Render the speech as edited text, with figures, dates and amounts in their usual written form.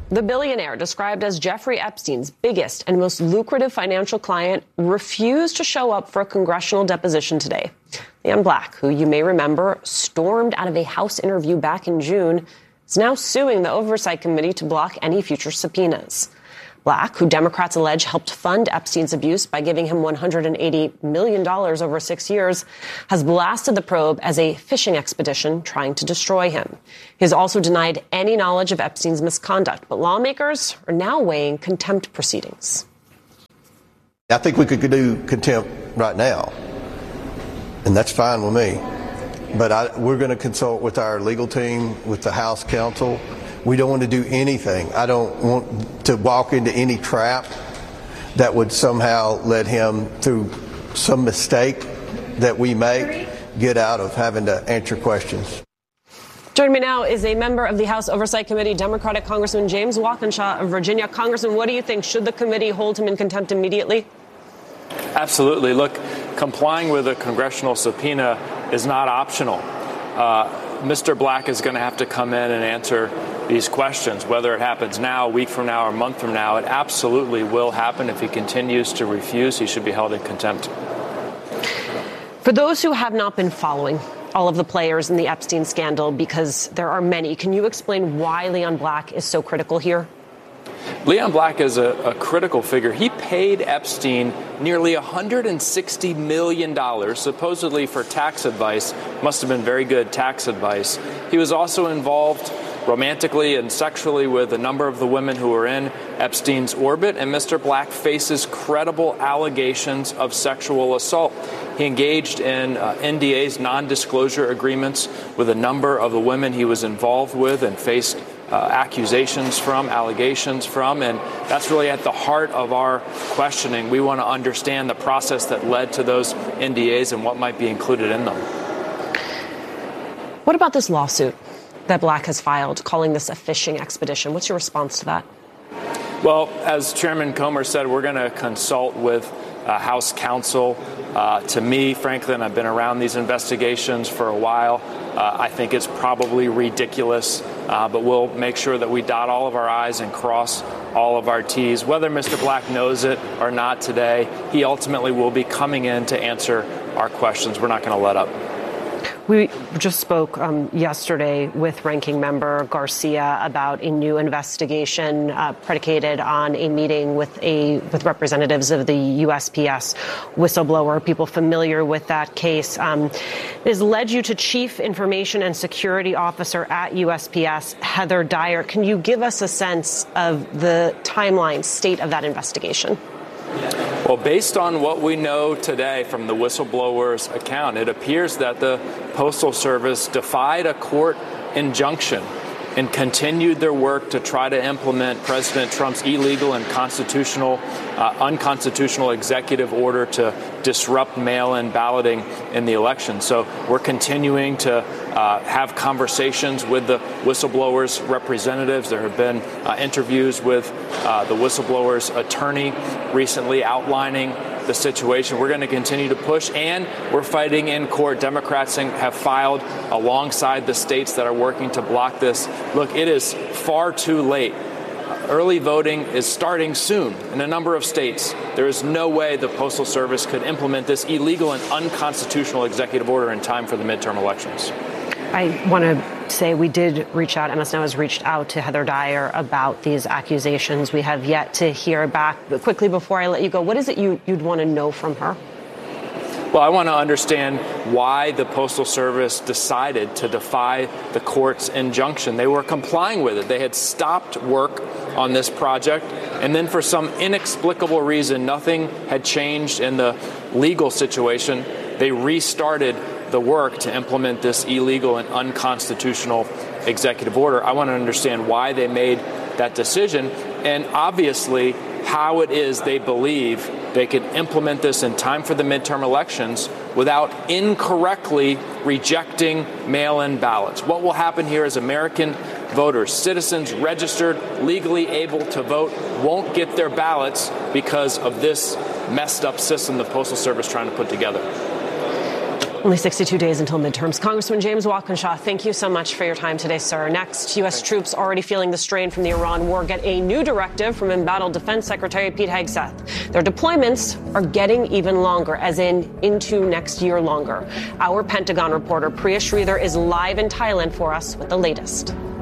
The billionaire, described as Jeffrey Epstein's biggest and most lucrative financial client, refused to show up for a congressional deposition today. Leon Black, who you may remember stormed out of a House interview back in June, is now suing the Oversight Committee to block any future subpoenas. Black, who Democrats allege helped fund Epstein's abuse by giving him $180 million over 6 years, has blasted the probe as a fishing expedition trying to destroy him. He has also denied any knowledge of Epstein's misconduct, but lawmakers are now weighing contempt proceedings. I think we could do contempt right now, and that's fine with me. But we're going to consult with our legal team, with the House counsel. We don't want to do anything. I don't want to walk into any trap that would somehow let him, through some mistake that we make, get out of having to answer questions. Joining me now is a member of the House Oversight Committee, Democratic Congressman James Walkinshaw of Virginia. Congressman, what do you think? Should the committee hold him in contempt immediately? Absolutely. Look, complying with a congressional subpoena is not optional. Mr. Black is going to have to come in and answer these questions, whether it happens now, a week from now, or a month from now. It absolutely will happen. If he continues to refuse, he should be held in contempt. For those who have not been following all of the players in the Epstein scandal, because there are many, can you explain why Leon Black is so critical here? Leon Black is a critical figure. He paid Epstein nearly $160 million, supposedly for tax advice. Must have been very good tax advice. He was also involved romantically and sexually with a number of the women who were in Epstein's orbit, and Mr. Black faces credible allegations of sexual assault. He engaged in NDAs, non-disclosure agreements, with a number of the women he was involved with and faced accusations from, allegations from, and that's really at the heart of our questioning. We want to understand the process that led to those NDAs and what might be included in them. What about this lawsuit that Black has filed, calling this a fishing expedition? What's your response to that? Well, as Chairman Comer said, we're going to consult with House counsel. To me, frankly, and I've been around these investigations for a while, I think it's probably ridiculous, but we'll make sure that we dot all of our I's and cross all of our T's. Whether Mr. Black knows it or not today, he ultimately will be coming in to answer our questions. We're not going to let up. We just spoke yesterday with Ranking Member Garcia about a new investigation predicated on a meeting with representatives of the USPS whistleblower. People familiar with that case. It has led you to Chief Information and Security Officer at USPS, Heather Dyer. Can you give us a sense of the timeline, state of that investigation? Well, based on what we know today from the whistleblower's account, it appears that the Postal Service defied a court injunction and continued their work to try to implement President Trump's illegal and unconstitutional executive order to disrupt mail-in balloting in the election. So we're continuing to have conversations with the whistleblower's representatives. There have been interviews with the whistleblower's attorney recently outlining the situation. We're going to continue to push, and we're fighting in court. Democrats have filed alongside the states that are working to block this. Look, it is far too late. Early voting is starting soon in a number of states. There is no way the Postal Service could implement this illegal and unconstitutional executive order in time for the midterm elections. I want to say we did reach out, MS Now has reached out to Heather Dyer about these accusations. We have yet to hear back. But quickly, before I let you go, what is it you'd want to know from her? Well, I want to understand why the Postal Service decided to defy the court's injunction. They were complying with it. They had stopped work on this project, and then for some inexplicable reason, nothing had changed in the legal situation. They restarted the work to implement this illegal and unconstitutional executive order. I want to understand why they made that decision, and obviously how it is they believe they could implement this in time for the midterm elections without incorrectly rejecting mail-in ballots. What will happen here is American voters, citizens registered, legally able to vote, won't get their ballots because of this messed up system the Postal Service is trying to put together. Only 62 days until midterms. Congressman James Walkinshaw, thank you so much for your time today, sir. Next, U.S. troops already feeling the strain from the Iran war get a new directive from embattled Defense Secretary Pete Hegseth. Their deployments are getting even longer, as in into next year longer. Our Pentagon reporter Priya Sridhar is live in Thailand for us with the latest.